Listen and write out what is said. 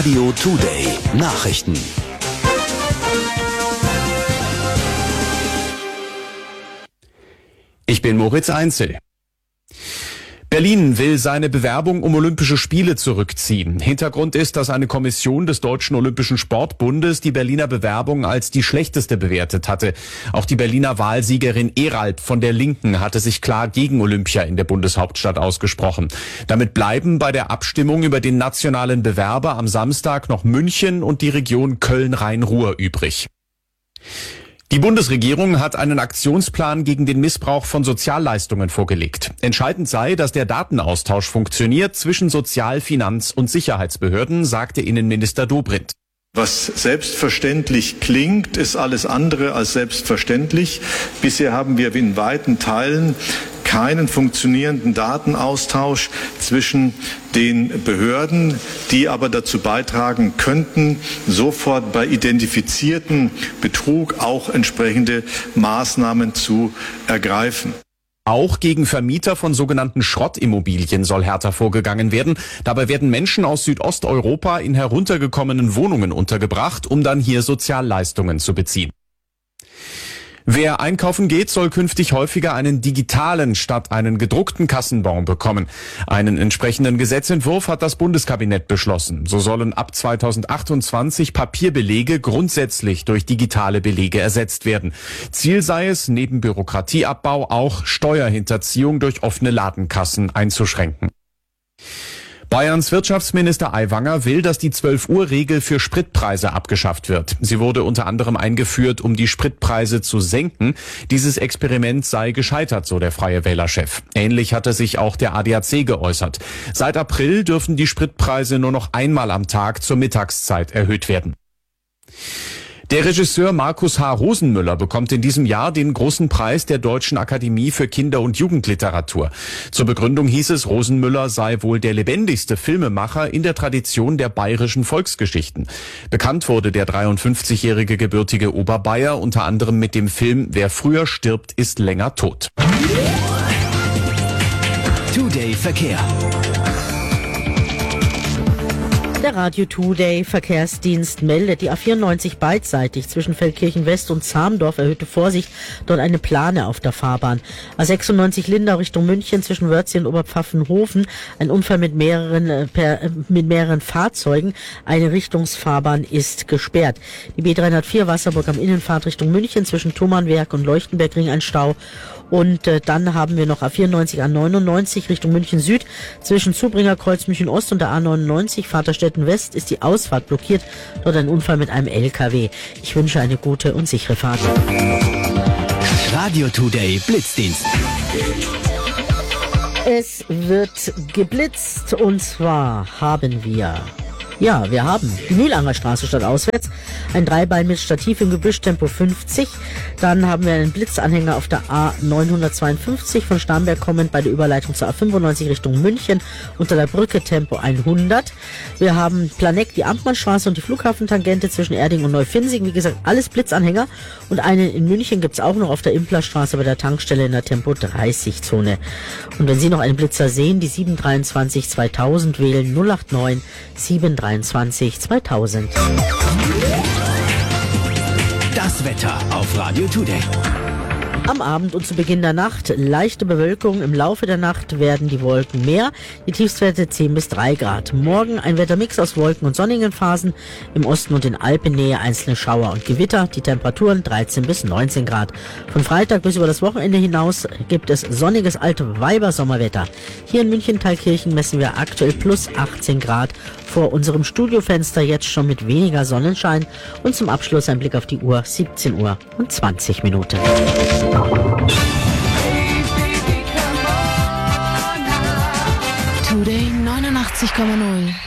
Radio Today Nachrichten. Ich bin Moritz Einzel. Berlin will seine Bewerbung um Olympische Spiele zurückziehen. Hintergrund ist, dass eine Kommission des Deutschen Olympischen Sportbundes die Berliner Bewerbung als die schlechteste bewertet hatte. Auch die Berliner Wahlsiegerin Eralb von der Linken hatte sich klar gegen Olympia in der Bundeshauptstadt ausgesprochen. Damit bleiben bei der Abstimmung über den nationalen Bewerber am Samstag noch München und die Region Köln-Rhein-Ruhr übrig. Die Bundesregierung hat einen Aktionsplan gegen den Missbrauch von Sozialleistungen vorgelegt. Entscheidend sei, dass der Datenaustausch funktioniert zwischen Sozial-, Finanz- und Sicherheitsbehörden, sagte Innenminister Dobrindt. Was selbstverständlich klingt, ist alles andere als selbstverständlich. Bisher haben wir in weiten Teilen keinen funktionierenden Datenaustausch zwischen den Behörden, die aber dazu beitragen könnten, sofort bei identifizierten Betrug auch entsprechende Maßnahmen zu ergreifen. Auch gegen Vermieter von sogenannten Schrottimmobilien soll härter vorgegangen werden. Dabei werden Menschen aus Südosteuropa in heruntergekommenen Wohnungen untergebracht, um dann hier Sozialleistungen zu beziehen. Wer einkaufen geht, soll künftig häufiger einen digitalen statt einen gedruckten Kassenbon bekommen. Einen entsprechenden Gesetzentwurf hat das Bundeskabinett beschlossen. So sollen ab 2028 Papierbelege grundsätzlich durch digitale Belege ersetzt werden. Ziel sei es, neben Bürokratieabbau auch Steuerhinterziehung durch offene Ladenkassen einzuschränken. Bayerns Wirtschaftsminister Aiwanger will, dass die 12-Uhr-Regel für Spritpreise abgeschafft wird. Sie wurde unter anderem eingeführt, um die Spritpreise zu senken. Dieses Experiment sei gescheitert, so der Freie Wähler-Chef. Ähnlich hatte sich auch der ADAC geäußert. Seit April dürfen die Spritpreise nur noch einmal am Tag zur Mittagszeit erhöht werden. Der Regisseur Markus H. Rosenmüller bekommt in diesem Jahr den großen Preis der Deutschen Akademie für Kinder- und Jugendliteratur. Zur Begründung hieß es, Rosenmüller sei wohl der lebendigste Filmemacher in der Tradition der bayerischen Volksgeschichten. Bekannt wurde der 53-jährige gebürtige Oberbayer unter anderem mit dem Film Wer früher stirbt, ist länger tot. Today Verkehr. Der Radio Today Verkehrsdienst meldet, die A94 beidseitig zwischen Feldkirchen West und Zamdorf erhöhte Vorsicht, dort eine Plane auf der Fahrbahn. A96 Lindau Richtung München zwischen Wörthsee und Oberpfaffenhofen, ein Unfall mit mehreren Fahrzeugen, eine Richtungsfahrbahn ist gesperrt. Die B304 Wasserburg am Innenfahrt Richtung München zwischen Thomannwerk und Leuchtenbergring ein Stau. Und dann haben wir noch A94, A99 Richtung München Süd. Zwischen Zubringerkreuz München Ost und der A99 Vaterstetten West ist die Ausfahrt blockiert. Dort ein Unfall mit einem LKW. Ich wünsche eine gute und sichere Fahrt. Radio Today Blitzdienst. Es wird geblitzt und zwar haben wir die Mühlanger Straße statt auswärts. Ein Dreibein mit Stativ im Gebüsch, Tempo 50. Dann haben wir einen Blitzanhänger auf der A952 von Starnberg kommend bei der Überleitung zur A95 Richtung München unter der Brücke, Tempo 100. Wir haben Planegg, die Amtmannstraße und die Flughafentangente zwischen Erding und Neufinzing. Wie gesagt, alles Blitzanhänger. Und einen in München gibt's auch noch auf der Implerstraße bei der Tankstelle in der Tempo 30 Zone. Und wenn Sie noch einen Blitzer sehen, die 723 2000 wählen 089 723 2000. Das Wetter auf Radio Today. Am Abend und zu Beginn der Nacht leichte Bewölkung. Im Laufe der Nacht werden die Wolken mehr. Die Tiefstwerte 10 bis 3 Grad. Morgen ein Wettermix aus Wolken- und sonnigen Phasen. Im Osten und in Alpennähe einzelne Schauer und Gewitter. Die Temperaturen 13 bis 19 Grad. Von Freitag bis über das Wochenende hinaus gibt es sonniges alte Weiber-Sommerwetter. Hier in München-Thalkirchen messen wir aktuell plus 18 Grad. Vor unserem Studiofenster jetzt schon mit weniger Sonnenschein. Und zum Abschluss ein Blick auf die Uhr, 17 Uhr und 20 Minuten. Today 89,0.